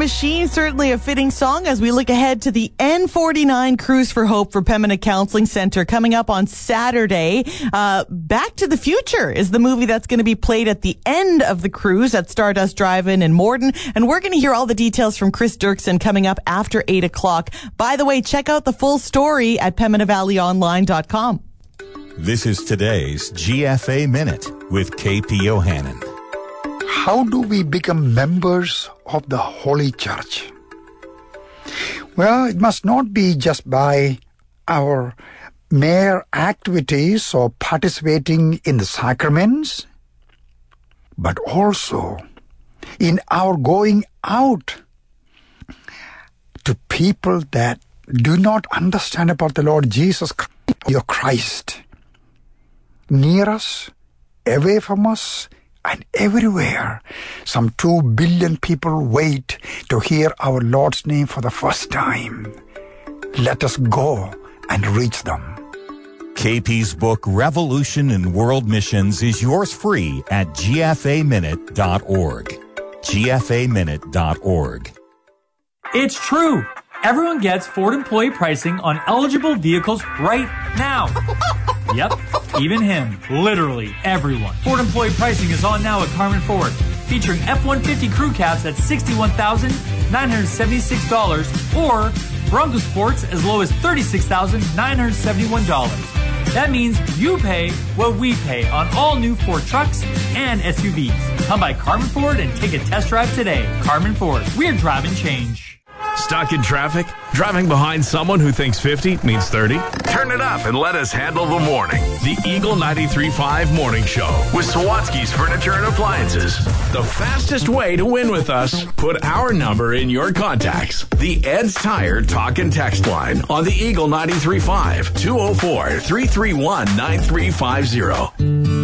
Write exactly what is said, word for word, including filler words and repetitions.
Machine, certainly a fitting song as we look ahead to the N forty-nine Cruise for Hope for Pembina Counseling Centre coming up on Saturday. Uh, Back to the Future is the movie that's going to be played at the end of the cruise at Stardust Drive-In in Morden. And we're going to hear all the details from Chris Dirksen coming up after eight o'clock. By the way, check out the full story at pembina valley online dot com. This is today's G F A Minute with K P O'Hannon. How do we become members of the Holy Church? Well, it must not be just by our mere activities or participating in the sacraments, but also in our going out to people that do not understand about the Lord Jesus Christ, your Christ, near us, away from us, and everywhere. Some two billion people wait to hear our Lord's name for the first time. Let us go and reach them. K P's book, Revolution in World Missions, is yours free at g f a minute dot org. g f a minute dot org. It's true. Everyone gets Ford employee pricing on eligible vehicles right now. Yep, even him. Literally everyone. Ford employee pricing is on now at Carmen Ford, featuring F one fifty crew cabs at sixty-one thousand nine hundred seventy-six dollars or Bronco Sports as low as thirty-six thousand nine hundred seventy-one dollars. That means you pay what we pay on all new Ford trucks and S U Vs. Come by Carmen Ford and take a test drive today. Carmen Ford, we're driving change. Stuck in traffic? Driving behind someone who thinks fifty means thirty? Turn it up and let us handle the morning. The Eagle ninety-three point five Morning Show with Sawatsky's Furniture and Appliances. The fastest way to win with us, put our number in your contacts. The Ed's Tire Talk and Text line on the Eagle ninety-three point five, two oh four, three three one, nine three five zero.